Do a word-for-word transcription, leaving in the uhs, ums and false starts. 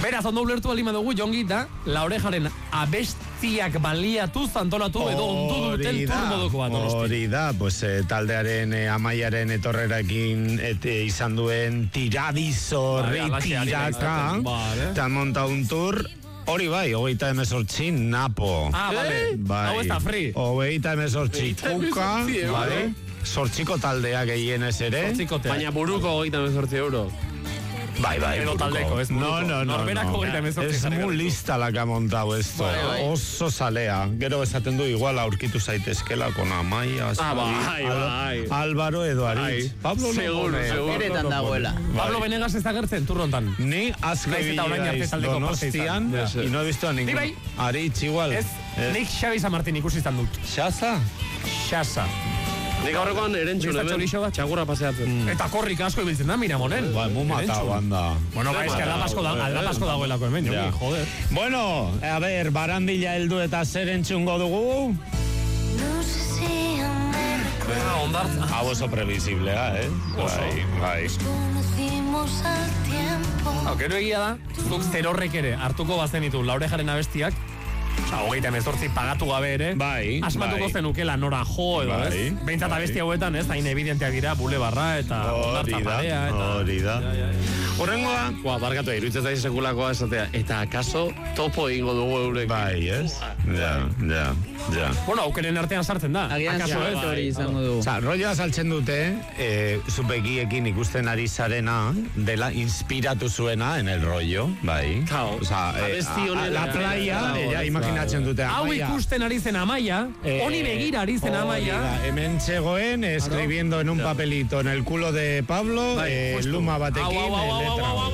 Beraz, ondo ulertu alima dugu, jongi da, La Orejaren abestiak baliatuz antolatu edo ondu duten tur moduko bat. Hori da, pues, eh, taldearen eh, amaiaren etorrerakin et, eh, izan duen tiradizorri tiraka, eta monta un tour. Hori bai, hogeita emezortzi Napo. Ah, vale. Bai. Hau ez da free. Hogeita emezortzi Kuka, bai. Sortxiko taldea gehienez ere. Baina buruko hogeita emezortzi euro. Bai, bai, edo taldeko, ez buruko. No, no, no. Norberako hogeita emezortzi. Es muy lista la que ha montado esto. Bai, bai. Oso salea. Gero esaten du igual aurkitu zaitezkela con Amaia. Ah, bai, bai. Álvaro edo Aritz. Pablo seguro, seguro. Eretan dagoela. Pablo Venegas ez da gertzen turrontan. Ni azke bilaiz Donostian, y no he visto a ningún. Aritz igual. Ez, nik Xabi San Martin ikusi izan dut. Xaza? Xaza. Nik aurrekoan erentxun hemen txakurra paseatzen. Mm. Eta korrik asko ibiltzen da, Miramonen. Bai, mu matau, anda. Bueno, bai, eski aldapasko da, aldapasko dagoelako hemen, joki, joder. Bueno, a ver, barandilla heldu eta zer entzungo dugu? Ah, ondart. Hau oso previsiblea, eh? Bai, bai. Aukero egia da, zuk zer horrek ere hartuko bazenitu La Orejaren abestiak, oza, hogeita emezortzi pagatu gabe ere, bai, asmatuko bai. zenukela nora jo edo, Bai, ez? Behintzat bai. abesti hauetan, ez? Hain evidenteak dira, bulebarra eta ondartza parea, eta... Hori da. Horrengoa? Boa, barkatu, iruditzen zaiz sekulakoa esatea. Eta akaso topo egingo dugu eurek. Bai, ez? Ja, ja, ja. Bueno, aukeren artean sartzen da. Agian Akaso ez? hori izango du. Osa, rolloa saltzen dute, eh, zupegiekin ikusten ari zarena, dela inspiratu zuena en el rollo, bai. Kao, Osa, eh, abesti honen- la playa, ja, imaginatzen dute, Hau Amaia. ikusten ari zen Amaia, honi begira ari zen Amaia. Hori da, hemen zegoen, escribiendo en un papelito en el culo de Pablo, Bai, eh, justu. luma batekin, Au, au, au, au, letra. au, au,